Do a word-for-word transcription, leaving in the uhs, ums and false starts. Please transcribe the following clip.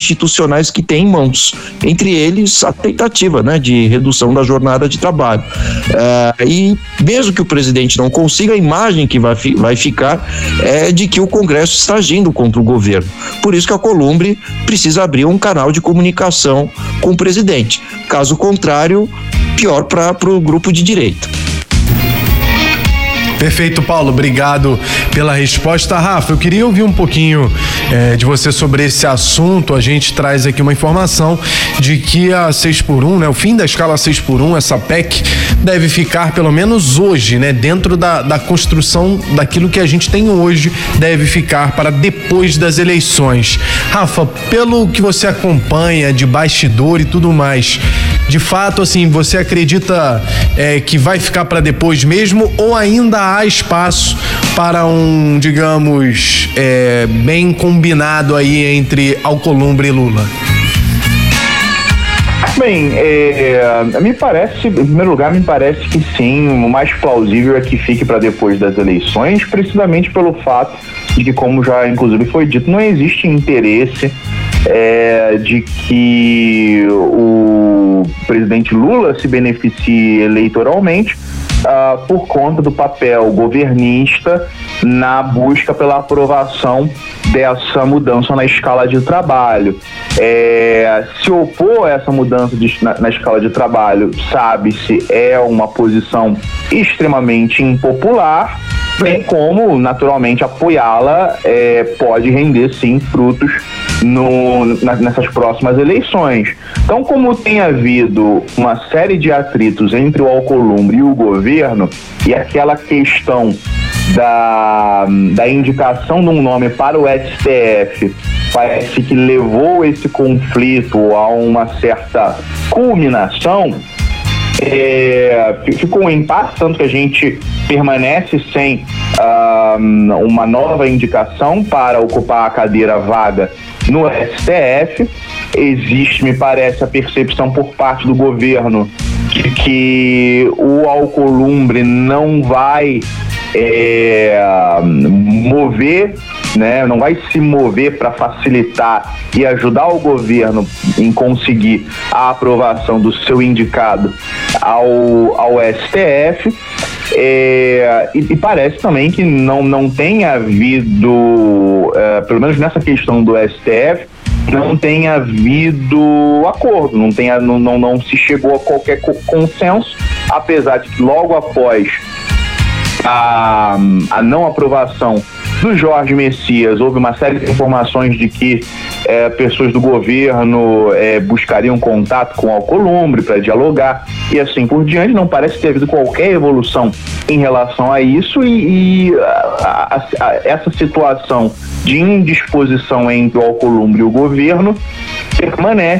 institucionais que tem em mãos, entre eles a tentativa, né, de redução da jornada de trabalho. Uh, e mesmo que o presidente não consiga, a imagem que vai, fi, vai ficar é de que o Congresso está agindo contra o governo. Por isso que a Alcolumbre precisa abrir um canal de comunicação com o presidente. Caso contrário, pior para o grupo de direita. Perfeito, Paulo, obrigado pela resposta. Rafa, eu queria ouvir um pouquinho é, de você sobre esse assunto. A gente traz aqui uma informação de que a seis por um, né, o fim da escala seis por um, essa P E C, deve ficar pelo menos hoje, né, dentro da, da construção daquilo que a gente tem hoje, deve ficar para depois das eleições. Rafa, pelo que você acompanha de bastidor e tudo mais, de fato, assim, você acredita é, que vai ficar para depois mesmo, ou ainda há espaço para um, digamos, é, bem combinado aí entre Alcolumbre e Lula? Bem, é, me parece, em primeiro lugar, me parece que sim, o mais plausível é que fique para depois das eleições, precisamente pelo fato de que, como já inclusive foi dito, não existe interesse é, de que o presidente Lula se beneficie eleitoralmente uh, por conta do papel governista na busca pela aprovação dessa mudança na escala de trabalho. É, se opor a essa mudança de, na, na escala de trabalho, sabe-se, é uma posição extremamente impopular, bem como, naturalmente, apoiá-la é, pode render, sim, frutos no, na, nessas próximas eleições. Então, como tem havido uma série de atritos entre o Alcolumbre e o governo, e aquela questão da, da indicação de um nome para o S T F parece que levou esse conflito a uma certa culminação, é, ficou um impasse, tanto que a gente permanece sem uh, uma nova indicação para ocupar a cadeira vaga no S T F. Existe, me parece, a percepção por parte do governo de que o Alcolumbre não vai é, mover, né, não vai se mover para facilitar e ajudar o governo em conseguir a aprovação do seu indicado ao, ao S T F. É, e, e parece também que não, não tenha havido, é, pelo menos nessa questão do S T F, não tenha havido acordo, não, tenha, não, não, não se chegou a qualquer consenso, apesar de que logo após a, a não aprovação do Jorge Messias, houve uma série de informações de que é, pessoas do governo é, buscariam contato com o Alcolumbre para dialogar e assim por diante. Não parece ter havido qualquer evolução em relação a isso, e, e a, a, a, essa situação de indisposição entre o Alcolumbre e o governo permanece